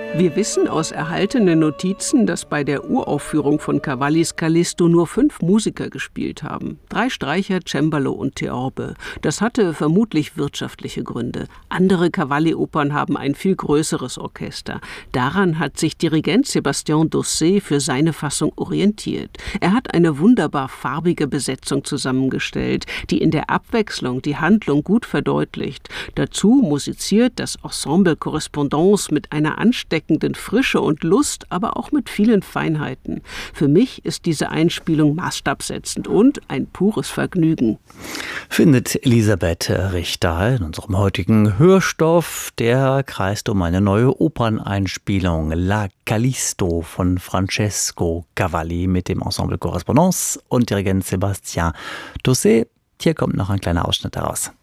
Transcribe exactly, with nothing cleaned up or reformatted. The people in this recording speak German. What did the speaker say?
Wir wissen aus erhaltenen Notizen, dass bei der Uraufführung von Cavallis Callisto nur fünf Musiker gespielt haben. Drei Streicher, Cembalo und Theorbe. Das hatte vermutlich wirtschaftliche Gründe. Andere Cavalli-Opern haben ein viel größeres Orchester. Daran hat sich Dirigent Sébastien Dossé für seine Fassung orientiert. Er hat eine wunderbar farbige Besetzung zusammengestellt, die in der Abwechslung die Handlung gut verdeutlicht. Dazu musiziert das Ensemble Correspondance mit einer ansteckenden Frische und Lust, aber auch mit vielen Feinheiten. Für mich ist diese Einspielung maßstabsetzend und ein pures Vergnügen. Findet Elisabeth Richter in unserem heutigen Hörstoff. Der kreist um eine neue Operneinspielung, La Callisto von Francesco Cavalli mit dem Ensemble Correspondance und Dirigent Sébastien Dossé. Hier kommt noch ein kleiner Ausschnitt daraus.